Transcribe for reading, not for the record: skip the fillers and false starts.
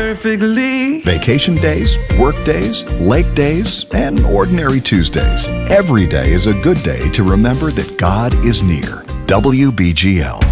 perfectly. Vacation days, work days, lake days, and ordinary Tuesdays. Every day is a good day to remember that God is near. WBGL.